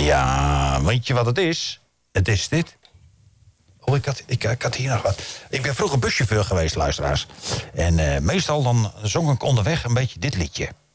Ja, weet je wat het is? Het is dit. Oh, ik had hier nog wat. Ik ben vroeger buschauffeur geweest, luisteraars. En meestal dan zong ik onderweg een beetje dit liedje.